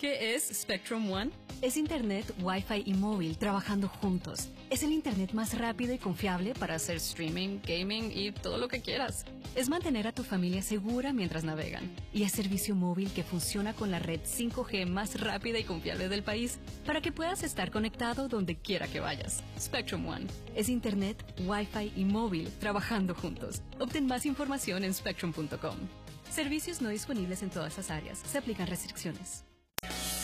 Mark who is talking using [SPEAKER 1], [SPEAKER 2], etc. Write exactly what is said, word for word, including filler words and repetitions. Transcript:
[SPEAKER 1] ¿Qué es Spectrum One?
[SPEAKER 2] Es Internet, Wi-Fi y móvil trabajando juntos. Es el Internet más rápido y confiable para hacer streaming, gaming y todo lo que quieras. Es mantener a tu familia segura mientras navegan. Y es servicio móvil que funciona con la red cinco G más rápida y confiable del país para que puedas estar conectado donde quiera que vayas. Spectrum One. Es Internet, Wi-Fi y móvil trabajando juntos. Obtén más información en spectrum punto com. Servicios no disponibles en todas las áreas. Se aplican restricciones.